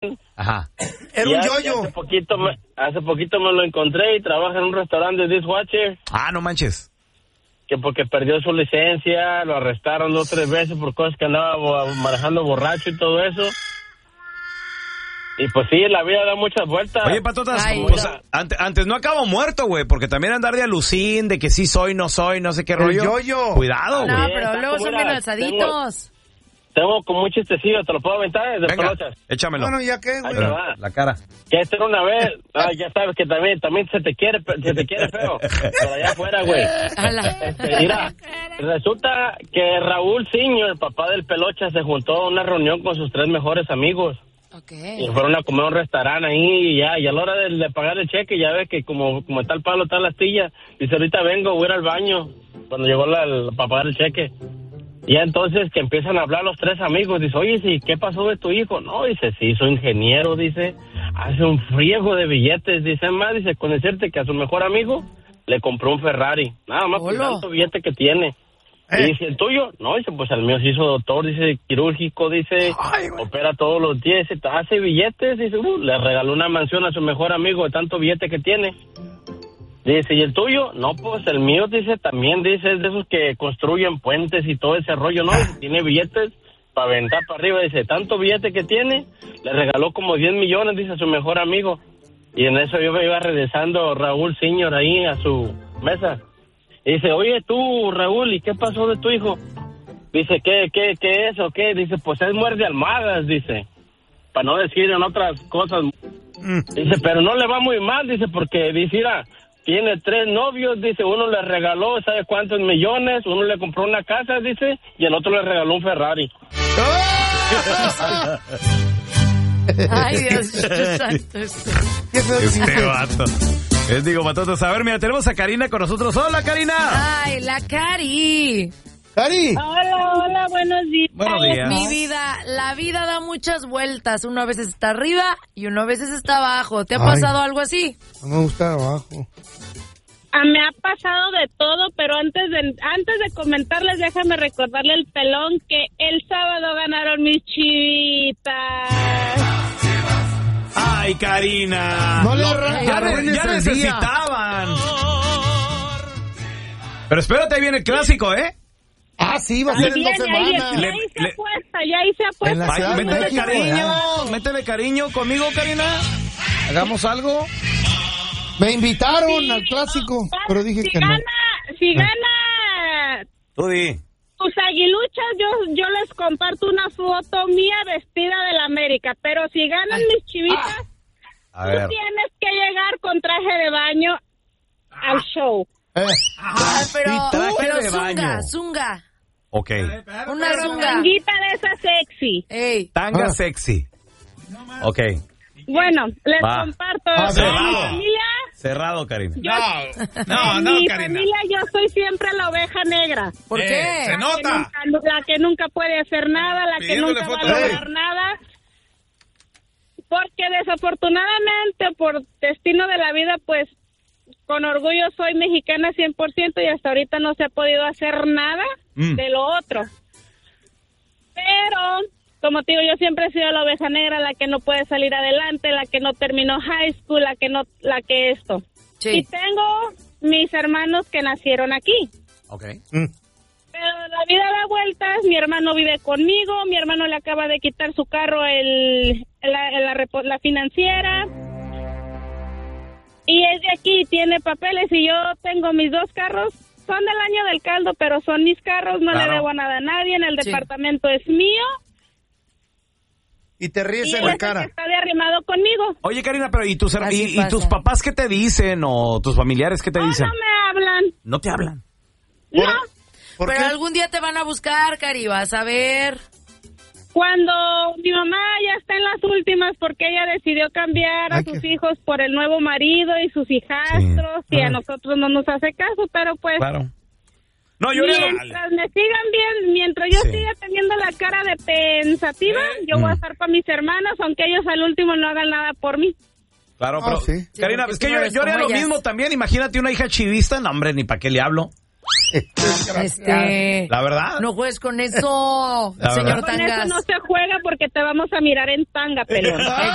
Ajá. Era un yoyo. Hace poquito me lo encontré y trabaja en un restaurante de dishwasher. Ah, no manches. Que porque perdió su licencia, lo arrestaron 2 o 3 veces por cosas que andaba manejando borracho y todo eso. Y pues sí, la vida da muchas vueltas. Oye, Patotas, pues, antes no acabo muerto, güey, porque también andar de alucín, de que sí soy, no sé qué rollo. Yo. Cuidado, güey. No, pero luego son bien alzaditos. Tengo como un chistecillo, ¿te lo puedo aventar? De Venga, pelochas. échamelo. Bueno, ¿ya qué, güey? La cara. Que esto era una vez, ya sabes que también se te quiere feo. Por allá afuera, güey. Mira, resulta que Raúl Senior, el papá del Pelocha, se juntó a una reunión con sus 3 mejores amigos. Okay. Y fueron a comer a un restaurante ahí y a la hora de pagar el cheque, ya ves que como está el palo, está la astilla. Dice, ahorita vengo, voy a ir al baño. Cuando llegó para pagar el cheque. Y entonces que empiezan a hablar los 3 amigos. Dice, oye, sí, ¿qué pasó de tu hijo? No, dice, sí, soy ingeniero, dice. Hace un friego de billetes. Dice, más, dice, con decirte que a su mejor amigo le compró un Ferrari. Nada más por tanto billete que tiene. Y dice, ¿el tuyo? No, dice, pues el mío se hizo doctor, dice, quirúrgico, dice, opera todos los días, dice, hace billetes, dice, le regaló una mansión a su mejor amigo de tanto billete que tiene. Dice, ¿y el tuyo? No, pues el mío, dice, también, dice, es de esos que construyen puentes y todo ese rollo, ¿no? Dice, tiene billetes para aventar para arriba, dice, tanto billete que tiene, le regaló como 10 millones, dice, a su mejor amigo. Y en eso yo me iba regresando Raúl Senior ahí a su mesa. Y dice, oye tú, Raúl, ¿y qué pasó de tu hijo? Dice, ¿qué es o qué? Dice, pues es muerde almohadas, dice. Para no decir en otras cosas. Dice, pero no le va muy mal, dice, porque, dice, mira, tiene 3 novios, dice, uno le regaló, ¿sabe cuántos millones? Uno le compró una casa, dice, y el otro le regaló un Ferrari. Ay, Dios santo. Este vato. Les digo, Patotas, a ver, mira, tenemos a Karina con nosotros. ¡Hola, Karina! Ay, la Cari. ¡Cari! Hola, buenos días. Buenos días. Mi vida, la vida da muchas vueltas. Uno a veces está arriba y uno a veces está abajo. ¿Te ha pasado algo así? No me gusta abajo. Me ha pasado de todo, pero antes de comentarles, déjame recordarle al pelón que el sábado ganaron mis Chivitas. ¡Ay, Karina! No le ya necesitaban. Pero espérate, ahí viene el clásico, ¿eh? Ah, sí, va a ser en 2 semanas. Ya hice apuesta. Ay, métele cariño, métele cariño conmigo, Karina. ¿Hagamos algo? Me invitaron al clásico, pero dije que no. Si gana Tú di. tus aguiluchas, yo les comparto una foto mía vestida de la América, pero si ganan mis Chivitas, A ver. tú tienes que llegar con traje de baño al show. Pero zunga. Ok. Una zunga. Tanguita de esa sexy. Ey. Tanga sexy. Ok. Bueno, les Va. comparto. Cerrado. Mi familia, Cerrado, Karina. en mi familia yo soy siempre la oveja negra. ¿Por qué? Se nota. La que nunca puede hacer nada, la que nunca va a lograr nada. Porque desafortunadamente, por destino de la vida, pues, con orgullo soy mexicana 100% y hasta ahorita no se ha podido hacer nada de lo otro. Pero, como te digo, yo siempre he sido la oveja negra, la que no puede salir adelante, la que no terminó high school, la que esto. Sí. Y tengo mis hermanos que nacieron aquí. Ok. Pero la vida da vueltas, mi hermano vive conmigo, mi hermano le acaba de quitar su carro la financiera. Y es de aquí, tiene papeles y yo tengo mis 2 carros. Son del año del caldo, pero son mis carros, no le debo nada a nadie, el departamento es mío. Y te ríes Y en él la es el cara. que está de arrimado conmigo. Oye, Karina, pero ¿y tus papás qué te dicen? ¿O tus familiares qué te dicen? No me hablan. ¿No te hablan? No. ¿Por Pero qué? algún día te van a buscar, Cari, vas a ver. Cuando mi mamá ya está en las últimas porque ella decidió cambiar a sus hijos por el nuevo marido y sus hijastros y a nosotros no nos hace caso, pero pues Claro. No, yo mientras me sigan bien, mientras yo siga teniendo la cara de pensativa, yo voy a estar para mis hermanos, aunque ellos al último no hagan nada por mí. Claro, pero Karina, es que yo haría lo mismo también. Imagínate una hija chivista, no, hombre, ni para qué le hablo. La verdad. No juegues con eso, señor Con Tangas. eso no se juega porque te vamos a mirar en tanga, pelón.